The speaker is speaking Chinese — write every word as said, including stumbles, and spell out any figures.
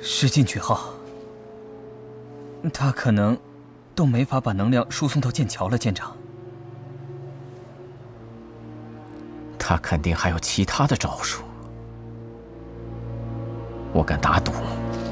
失进取号，他可能都没法把能量输送到剑桥了，舰长。 他肯定还有其他的招数，我敢打赌。